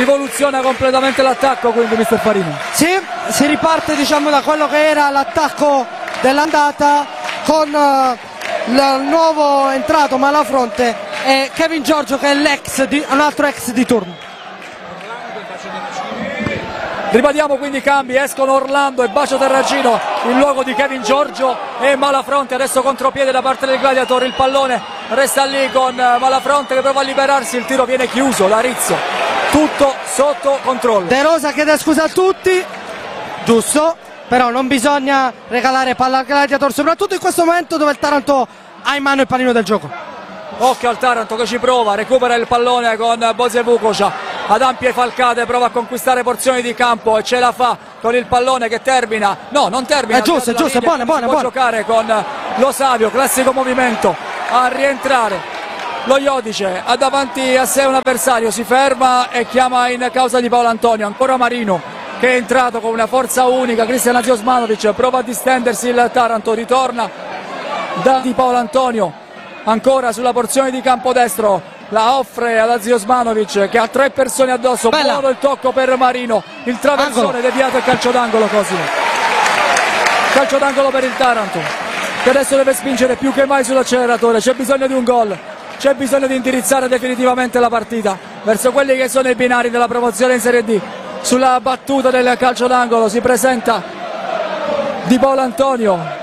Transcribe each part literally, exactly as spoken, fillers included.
rivoluziona completamente l'attacco, quindi mister Farina. Sì, si riparte diciamo da quello che era l'attacco dell'andata con uh, il nuovo entrato Malafronte e Kevin Giorgio che è l'ex di, un altro ex di turno. Ribadiamo quindi i cambi, escono Orlando e Bacio Terracino in luogo di Kevin Giorgio e Malafronte. Adesso contropiede da parte del Gladiator, il pallone resta lì con Malafronte che prova a liberarsi, il tiro viene chiuso da Rizzo, tutto sotto controllo. De Rosa chiede scusa a tutti, giusto, però non bisogna regalare palla al Gladiator, soprattutto in questo momento dove il Taranto ha in mano il pallino del gioco. Occhio al Taranto che ci prova, recupera il pallone con Boze Vukoša, ad ampie falcate prova a conquistare porzioni di campo e ce la fa con il pallone che termina, no non termina, è giusto, è giusto, è buono, buono, può buono. giocare con Lo Savio, classico movimento a rientrare lo Iodice, ha davanti a sé un avversario, si ferma e chiama in causa di Paolo Antonio, ancora Marino che è entrato con una forza unica, Cristian Aziosmanovic prova a distendersi, il Taranto ritorna da di Paolo Antonio, ancora sulla porzione di campo destro, la offre ad Aziosmanovic che ha tre persone addosso. Bella. Buono il tocco per Marino, il traversone angolo. Deviato e calcio d'angolo. Cosimo, calcio d'angolo per il Taranto che adesso deve spingere più che mai sull'acceleratore, c'è bisogno di un gol, c'è bisogno di indirizzare definitivamente la partita verso quelli che sono i binari della promozione in Serie D. Sulla battuta del calcio d'angolo si presenta Di Paolo Antonio,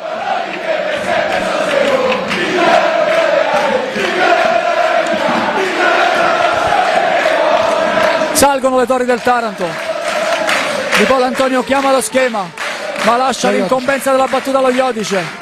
salgono le torri del Taranto, Di Paolo Antonio chiama lo schema ma lascia l'incombenza della battuta allo Iodice.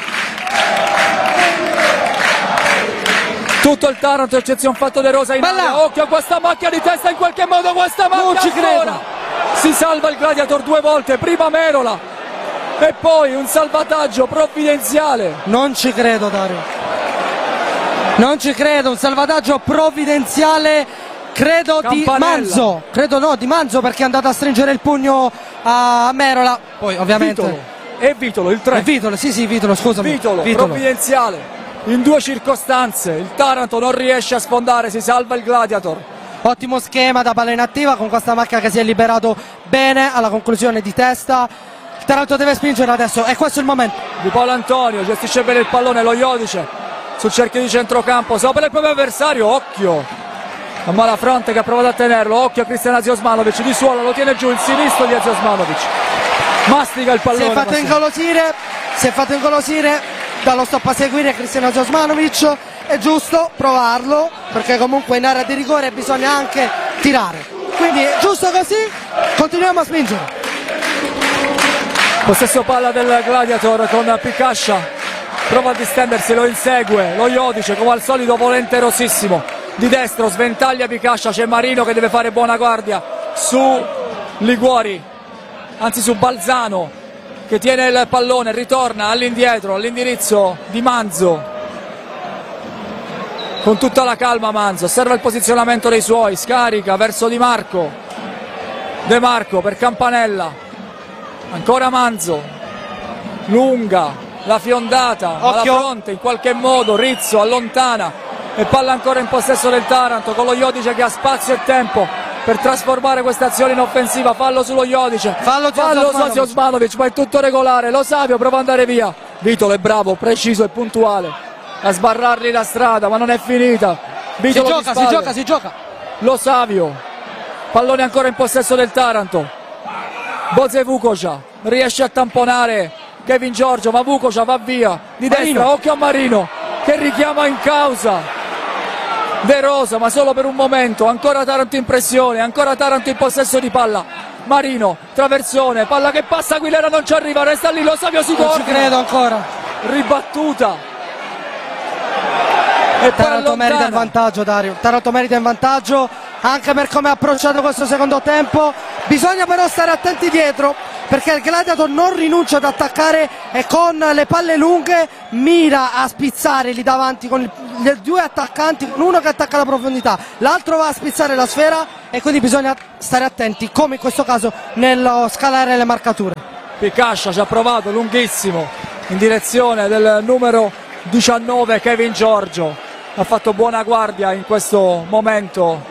Tutto il Taranto eccezion fatto De Rosa in aria, occhio a questa macchia di testa, in qualche modo questa macchia non ci credo, si salva il Gladiator due volte, prima Merola e poi un salvataggio provvidenziale. Non ci credo Dario, non ci credo, un salvataggio provvidenziale, credo Campanella. di Manzo, credo no di Manzo perché è andato a stringere il pugno a Merola, poi ovviamente Vitolo. E Vitolo il tre, e Vitolo, sì sì Vitolo, scusami, Vitolo, Vitolo. provvidenziale in due circostanze, il Taranto non riesce a sfondare, si salva il Gladiator. Ottimo schema da palla inattiva con questa macchia che si è liberato bene alla conclusione di testa. Il Taranto deve spingere adesso e questo è il momento. Di Paolo Antonio gestisce bene il pallone, lo Iodice sul cerchio di centrocampo, sopra il proprio avversario, occhio a Malafronte che ha provato a tenerlo, occhio a Cristian Aziosmanovic, di suolo lo tiene giù il sinistro di Aziosmanovic, mastica il pallone. Si è fatto ingolosire, si è fatto ingolosire dallo stop a seguire Cristian Aziosmanovic, è giusto provarlo perché comunque in area di rigore bisogna anche tirare, quindi è giusto così, continuiamo a spingere. Possesso palla del Gladiator con Picascia, prova a distendersi, lo insegue lo Iodice come al solito volenterosissimo, di destro sventaglia Picascia, c'è Marino che deve fare buona guardia su Liguori, anzi su Balzano che tiene il pallone, ritorna all'indietro, all'indirizzo di Manzo, con tutta la calma Manzo, osserva il posizionamento dei suoi, scarica verso Di Marco, De Marco per Campanella, ancora Manzo, lunga, la fiondata, alla fronte in qualche modo, Rizzo allontana e palla ancora in possesso del Taranto con lo Iodice che ha spazio e tempo per trasformare questa azione in offensiva. Fallo sullo Iodice, fallo, fallo su Aziosmanovic, ma è tutto regolare, Lo Savio prova ad andare via, Vitolo è bravo, preciso e puntuale a sbarrargli la strada, ma non è finita. Vitolo si gioca, si gioca, si gioca. Lo Savio, pallone ancora in possesso del Taranto, Boze Vukoša riesce a tamponare Kevin Giorgio, ma Vukoša va via di Marino. Destra, occhio a Marino che richiama in causa De Rosa, ma solo per un momento, ancora Taranto in pressione, ancora Taranto in possesso di palla, Marino, traversone, palla che passa, Aguilera non ci arriva, resta lì, Lo Savio si non corre, ci credo ancora, ribattuta e Taranto merita il vantaggio Dario, Taranto merita il vantaggio anche per come ha approcciato questo secondo tempo, bisogna però stare attenti dietro perché il Gladiator non rinuncia ad attaccare e con le palle lunghe mira a spizzare lì davanti con i due attaccanti, uno che attacca la profondità, l'altro va a spizzare la sfera e quindi bisogna stare attenti come in questo caso nello scalare le marcature. Picascia ci ha provato lunghissimo in direzione del numero diciannove Kevin Giorgio, ha fatto buona guardia in questo momento